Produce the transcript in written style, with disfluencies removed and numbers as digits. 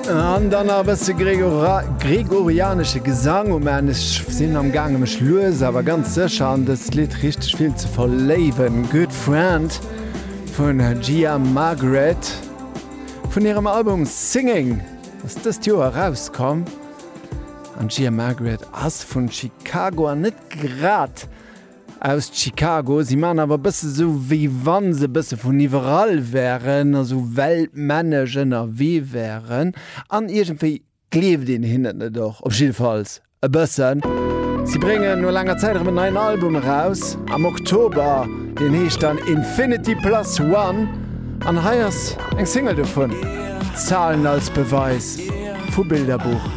An dann a bësse gregorianesche Gesang ich sinn am Gange mech Lues, awer ganz secher an das Lied richtig viel ze verlewen. Good Friend vun Gia Margaret vun ihrem Album Singing, ass das Joer herauskom. An Gia Margaret ass vun Chicago an net grad aus Chicago. Sie man awer bësse so wie wann se bësse vun iwwerall wären, also Weltmanager wie wären. An irgendwie kleef den hinnen doch, op Schifalls e bëssen. Sie bringen nur langer Zeit ein neues Album raus. Am Oktober, den heisst dann Infinity Plus One. An heiers eng Single davon. Zahlen als Beweis. Vu Bilderbuch.